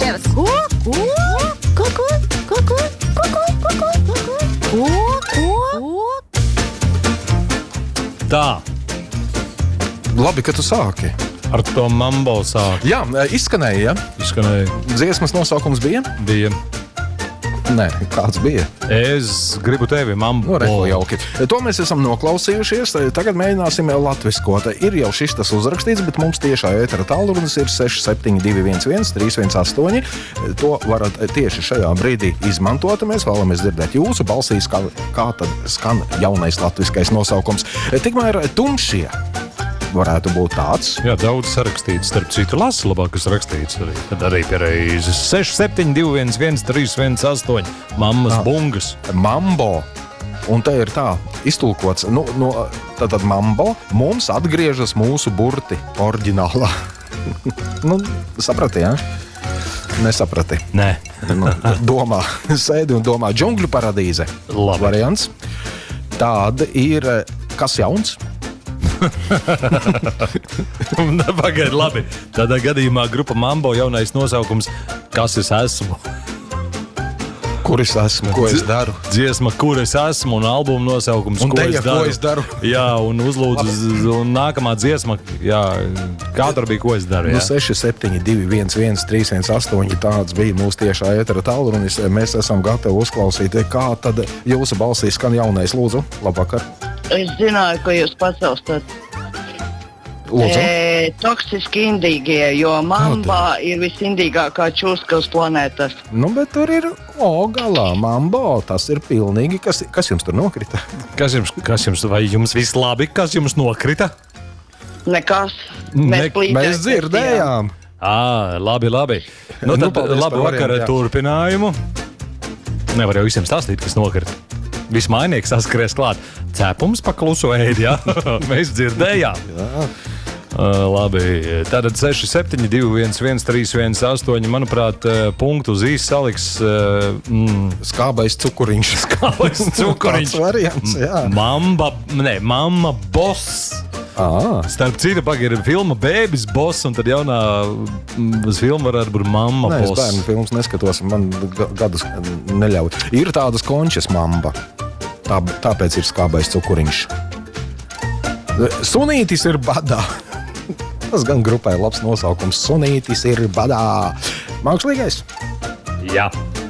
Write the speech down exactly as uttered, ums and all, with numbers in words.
tevs. Ko? Ko? Ko, ko? Ko, ko? Ko, ko? Ko, ko? Ko, ko? Ko? Tā. Labi, ka tu sāki. Ar to mambo sāk. Jā, izskanēja, ja? Izskanēja. Dziesmas nosaukums bija? Bija. Nē, kāds bija? Es gribu tevi, mambo. Nu, reku jauki. To mēs esam noklausījušies. Tagad mēģināsim latviskot. Ir jau šis tas uzrakstīts, bet mums tiešā ētera tālrunis ir seši septiņi divi viens viens trīs viens astoņi. To varat tieši šajā brīdī izmantot. Mēs vēlamies dzirdēt jūsu balsīs, kā, kā tad skan jaunais latviskais nosaukums. Tikmēr tumšie varētu būt tāds. Jā, daudz sarakstīts, starp citu lasu labāk, kas rakstīts arī. Tad arī piereizi seši septiņi divi viens viens trīs viens astoņi. Mammas ah. bungas. Mambo. Un te ir tā iztulkots, nu, no, tātad mambo, mums atgriežas mūsu burti oriģinālā. Nu, saprati, jā? Ja? Nesaprati. Nē. Nu, domā, sēdi un domā. Džungļu paradīze. Labi. Variants. Tāda ir, kas jauns? Pagaid, labi. Tādā gadījumā grupa Mambo jaunais nosaukums Kas es esmu? Kur es esmu? Ko es daru? Dziesma, kur es esmu, un albuma nosaukums un ko, teja, es daru. ko es daru. Jā, un uzlūdzu, un nākamā dziesma, jā, kā tur bija, ko es daru. Nu, seši septiņi divi viens viens trīs viens astoņi tāds bija mūsu tiešā ētera tālrunis. Mēs esam gatavi uzklausīt, kā tad jūsu balsī skan jaunais. Lūdzu, labvakar. Es zināju, ko jūs pasaustat. E, toksiski indīgie, jo mamba ir visindīgākā čūska uz planētas. Nu, bet tur ir o galā mambo. Tas ir pilnīgi. Kas, kas jums tur nokrita? Kas jums, kas jums, vai jums viss labi? Kas jums nokrita? Nekas. Mēs, ne, mēs dzirdējām. Ā, labi, labi. Nu, tad nu, labi vakara turpinājumu. Nevar jau visiem stāstīt, kas nokrita. Viss mainīgs saskaries klāt. Cepums pakluso ēd, jā. Mēs dzirdējām. Jā. Uh, labi, tātad seši septiņi divi viens viens trīs viens astoņi. Manuprāt, punktu uz īsi saliks uh, mm, skābais cukuriņš. Skābais cukuriņš. variants, jā. Mamba, ne, mamma boss. Ah. Starp citu, pagaid ir filma Bēbis boss, un tad jaunā uz filmu varētu būt mamma Nē, boss. Es bērnu filmas neskatos, man gadus neļauj. Ir tādas končas mamba. Tā, tāpēc ir skābais cukuriņš. Sunītis ir badā. Tas gan grupai labs nosaukums. Sunītis ir badā. Mākslīgais? Jā.